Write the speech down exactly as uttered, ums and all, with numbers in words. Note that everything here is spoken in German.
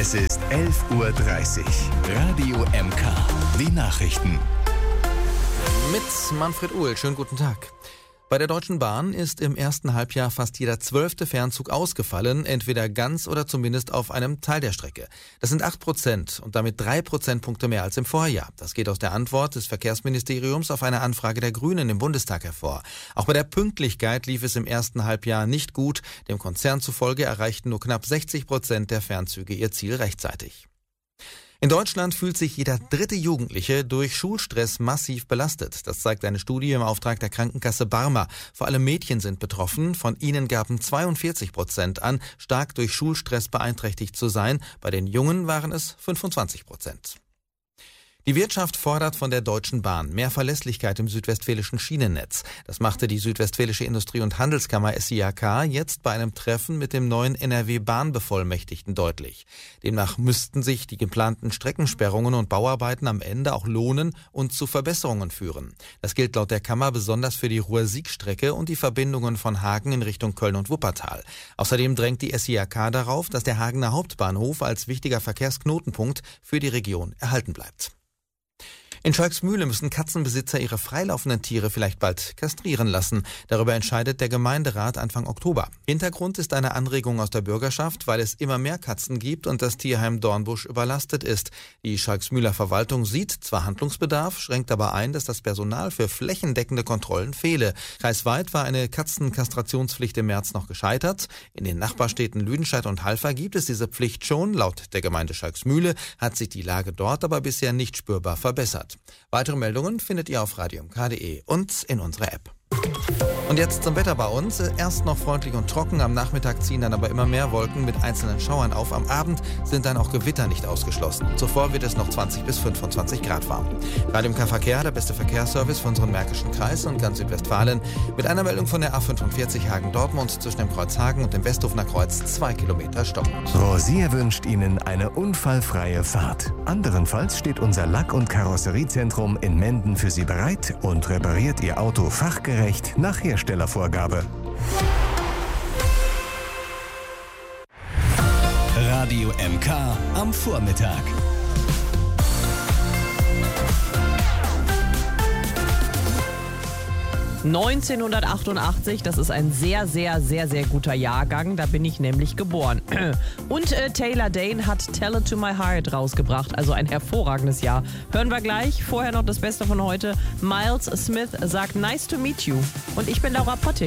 Es ist elf Uhr dreißig. Radio M K. Die Nachrichten. Mit Manfred Uhl. Schönen guten Tag. Bei der Deutschen Bahn ist im ersten Halbjahr fast jeder zwölfte Fernzug ausgefallen, entweder ganz oder zumindest auf einem Teil der Strecke. Das sind acht Prozent und damit drei Prozentpunkte mehr als im Vorjahr. Das geht aus der Antwort des Verkehrsministeriums auf eine Anfrage der Grünen im Bundestag hervor. Auch bei der Pünktlichkeit lief es im ersten Halbjahr nicht gut. Dem Konzern zufolge erreichten nur knapp sechzig Prozent der Fernzüge ihr Ziel rechtzeitig. In Deutschland fühlt sich jeder dritte Jugendliche durch Schulstress massiv belastet. Das zeigt eine Studie im Auftrag der Krankenkasse Barmer. Vor allem Mädchen sind betroffen. Von ihnen gaben zweiundvierzig Prozent an, stark durch Schulstress beeinträchtigt zu sein. Bei den Jungen waren es fünfundzwanzig Prozent. Die Wirtschaft fordert von der Deutschen Bahn mehr Verlässlichkeit im südwestfälischen Schienennetz. Das machte die Südwestfälische Industrie- und Handelskammer S I A K jetzt bei einem Treffen mit dem neuen N R W-Bahnbevollmächtigten deutlich. Demnach müssten sich die geplanten Streckensperrungen und Bauarbeiten am Ende auch lohnen und zu Verbesserungen führen. Das gilt laut der Kammer besonders für die Ruhr-Sieg-Strecke und die Verbindungen von Hagen in Richtung Köln und Wuppertal. Außerdem drängt die S I A K darauf, dass der Hagener Hauptbahnhof als wichtiger Verkehrsknotenpunkt für die Region erhalten bleibt. In Schalksmühle müssen Katzenbesitzer ihre freilaufenden Tiere vielleicht bald kastrieren lassen. Darüber entscheidet der Gemeinderat Anfang Oktober. Hintergrund ist eine Anregung aus der Bürgerschaft, weil es immer mehr Katzen gibt und das Tierheim Dornbusch überlastet ist. Die Schalksmühler Verwaltung sieht zwar Handlungsbedarf, schränkt aber ein, dass das Personal für flächendeckende Kontrollen fehle. Kreisweit war eine Katzenkastrationspflicht im März noch gescheitert. In den Nachbarstädten Lüdenscheid und Halver gibt es diese Pflicht schon. Laut der Gemeinde Schalksmühle hat sich die Lage dort aber bisher nicht spürbar verbessert. Weitere Meldungen findet ihr auf radio m k punkt d e und in unserer App. Und jetzt zum Wetter bei uns. Erst noch freundlich und trocken, am Nachmittag ziehen dann aber immer mehr Wolken mit einzelnen Schauern auf. Am Abend sind dann auch Gewitter nicht ausgeschlossen. Zuvor wird es noch zwanzig bis fünfundzwanzig Grad warm. Radio M K Verkehr, der beste Verkehrsservice für unseren Märkischen Kreis und ganz Südwestfalen. Mit einer Meldung von der A fünfundvierzig Hagen-Dortmund zwischen dem Kreuz Hagen und dem Westhofener Kreuz zwei Kilometer stockend. Rosier wünscht Ihnen eine unfallfreie Fahrt. Anderenfalls steht unser Lack- und Karosseriezentrum in Menden für Sie bereit und repariert Ihr Auto fachgerecht nach Herstellervorgabe. Radio M K am Vormittag. neunzehnhundertachtundachtzig, das ist ein sehr, sehr, sehr, sehr guter Jahrgang. Da bin ich nämlich geboren. Und äh, Taylor Dane hat Tell It To My Heart rausgebracht. Also ein hervorragendes Jahr. Hören wir gleich. Vorher noch das Beste von heute. Miles Smith sagt Nice to meet you. Und ich bin Laura Potting.